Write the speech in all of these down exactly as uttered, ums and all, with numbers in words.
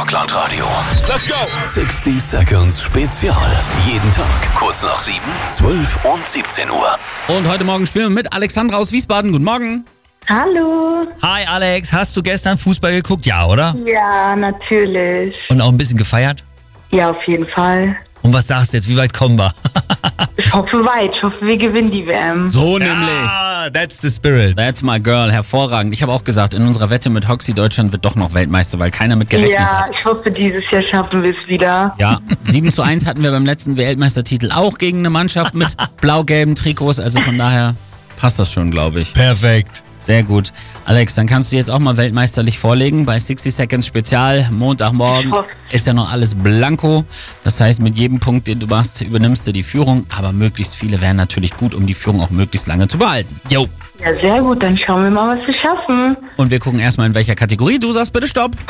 Rockland Radio. Let's go! sixty Seconds Spezial. Jeden Tag kurz nach sieben, zwölf und siebzehn Uhr. Und heute Morgen spielen wir mit Alexandra aus Wiesbaden. Guten Morgen. Hallo. Hi Alex, hast du gestern Fußball geguckt? Ja, oder? Ja, natürlich. Und auch ein bisschen gefeiert? Ja, auf jeden Fall. Und was sagst du jetzt? Wie weit kommen wir? Ich hoffe weit. Ich hoffe, wir gewinnen die W M. So nämlich. Ah, that's the spirit. That's my girl. Hervorragend. Ich habe auch gesagt, in unserer Wette mit Hoxie Deutschland wird doch noch Weltmeister, weil keiner mit gerechnet Ja, hat. ich hoffe, dieses Jahr schaffen wir es wieder. Ja, sieben zu eins hatten wir beim letzten Weltmeistertitel auch gegen eine Mannschaft mit blau-gelben Trikots. Also von daher passt das schon, glaube ich. Perfekt. Sehr gut. Alex, dann kannst du jetzt auch mal weltmeisterlich vorlegen bei sixty Seconds Spezial. Montagmorgen Ich hoffe. ist ja noch alles blanko. Das heißt, mit jedem Punkt, den du machst, übernimmst du die Führung. Aber möglichst viele wären natürlich gut, um die Führung auch möglichst lange zu behalten. Jo. Ja, sehr gut. Dann schauen wir mal, was wir schaffen. Und wir gucken erstmal, in welcher Kategorie. Du sagst bitte Stopp.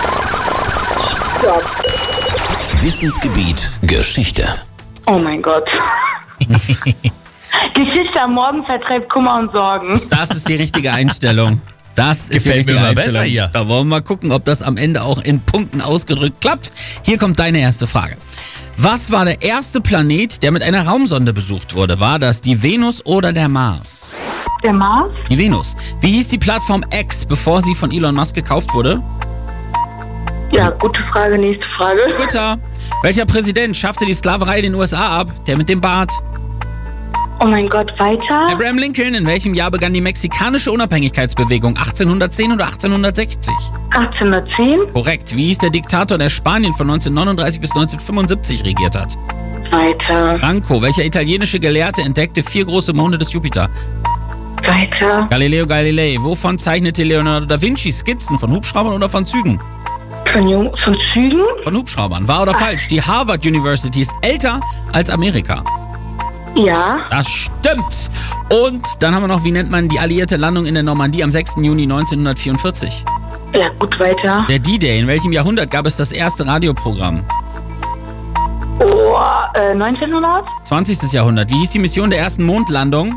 Wissensgebiet Geschichte. Oh mein Gott. Geschichte am Morgen vertreibt Kummer und Sorgen. Das ist die richtige Einstellung. Das ist Gefällt die richtige mir immer Einstellung. besser hier. Da wollen wir mal gucken, ob das am Ende auch in Punkten ausgedrückt klappt. Hier kommt deine erste Frage. Was war der erste Planet, der mit einer Raumsonde besucht wurde? War das die Venus oder der Mars? Der Mars? Die Venus. Wie hieß die Plattform X, bevor sie von Elon Musk gekauft wurde? Ja, gute Frage. Nächste Frage. Twitter. Welcher Präsident schaffte die Sklaverei in den U S A ab? Der mit dem Bart. Oh mein Gott, weiter? Abraham Lincoln. In welchem Jahr begann die mexikanische Unabhängigkeitsbewegung? achtzehnhundertzehn oder achtzehnhundertsechzig? achtzehnhundertzehn? Korrekt. Wie hieß der Diktator, der Spanien von neunzehnhundertneununddreißig bis neunzehnhundertfünfundsiebzig regiert hat? Weiter. Franco. Welcher italienische Gelehrte entdeckte vier große Monde des Jupiter? Weiter. Galileo Galilei. Wovon zeichnete Leonardo da Vinci Skizzen? Von Hubschraubern oder von Zügen? Von, Jung von Zügen? Von Hubschraubern. Wahr oder falsch? Die Harvard University ist älter als Amerika. Ja. Das stimmt. Und dann haben wir noch, wie nennt man die alliierte Landung in der Normandie am sechsten Juni neunzehnhundertvierundvierzig? Ja, gut, weiter. Der D-Day. In welchem Jahrhundert gab es das erste Radioprogramm? Oh, äh, neunzehnhundert? zwanzigstes Jahrhundert. Wie hieß die Mission der ersten Mondlandung?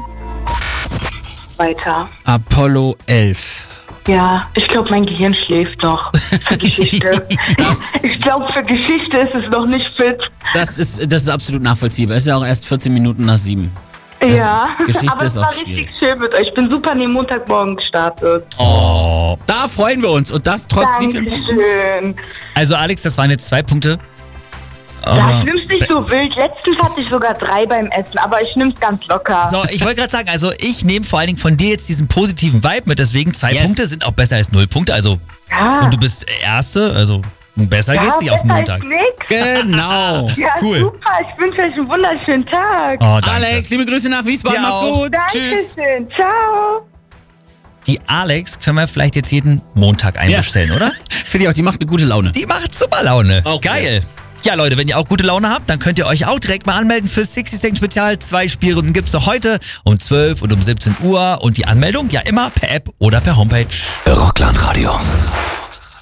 Weiter. Apollo elf. Ja, ich glaube, mein Gehirn schläft noch für Geschichte. Das- ich glaube, für Geschichte ist es noch nicht fit. Das ist, das ist absolut nachvollziehbar. Es ist ja auch erst vierzehn Minuten nach sieben. Das- Ja, Geschichte aber ist es war auch richtig schwierig. schön mit euch. Ich bin super an dem Montagmorgen gestartet. Oh, da freuen wir uns. Und das trotz wie viel Punkten? Dankeschön. Also Alex, das waren jetzt zwei Punkte. Ja, Aber ich nimm's nicht so wild. Letztens hatte ich sogar drei beim Essen, aber ich nimm's ganz locker. so, ich wollte gerade sagen, also ich nehme vor allen Dingen von dir jetzt diesen positiven Vibe mit, deswegen zwei Yes. Punkte sind auch besser als null Punkte. Also Ja. und du bist Erste, also besser ja, geht's nicht auf den besser Montag. als nix. Genau. Ja, Cool. super. Ich wünsche euch einen wunderschönen Tag. Oh, danke. Alex, liebe Grüße nach Wiesbaden. Dir Mach's auch. gut. Tschüss. Dankeschön. Ciao. Die Alex können wir vielleicht jetzt jeden Montag einbestellen, oder? Finde ich auch, die macht eine gute Laune. Die macht super Laune. Auch Geil. Ja, Leute, wenn ihr auch gute Laune habt, dann könnt ihr euch auch direkt mal anmelden für sixty Seconds Spezial. Zwei Spielrunden gibt's noch heute um zwölf und um siebzehn Uhr. Und die Anmeldung ja immer per App oder per Homepage. Rockland Radio.